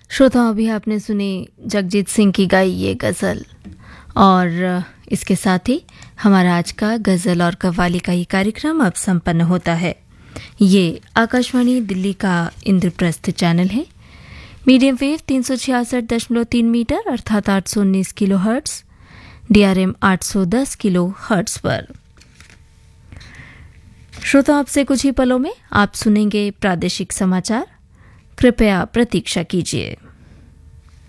श्रोता, अभी आपने सुनी जगजीत सिंह की गाई ये गज़ल, और इसके साथ ही हमारा आज का गज़ल और कव्वाली का ये कार्यक्रम अब संपन्न होता है। ये आकाशवाणी दिल्ली का इंद्रप्रस्थ चैनल है। मीडियम वेव 366.3 मीटर अर्थात 819 kilo hertz, DRM 810 kilo hertz पर। श्रोता, आपसे कुछ ही पलों में आप सुनेंगे प्रादेशिक समाचार। कृपया प्रतीक्षा कीजिए।